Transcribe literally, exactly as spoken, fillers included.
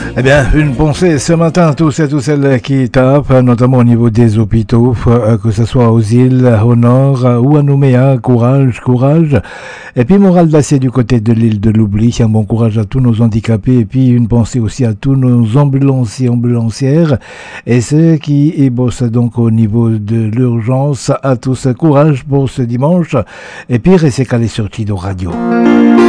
Eh bien, une pensée ce matin à tous et à toutes celles qui tapent, notamment au niveau des hôpitaux, que ce soit aux îles, au nord ou à Nouméa. Courage, courage. Et puis, morale d'acier du côté de l'île de l'Oubli. Un bon courage à tous nos handicapés. Et puis, une pensée aussi à tous nos ambulanciers, ambulancières. Et ceux qui y bossent donc au niveau de l'urgence. À tous, courage pour ce dimanche. Et puis, restez calés sur Tido Radio.